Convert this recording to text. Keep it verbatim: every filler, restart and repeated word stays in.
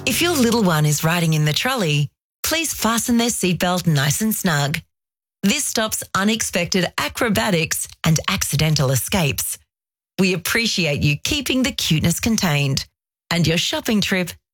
If your little one is riding in the trolley, please fasten their seatbelt nice and snug. This stops unexpected acrobatics and accidental escapes. We appreciate you keeping the cuteness contained, and your shopping trip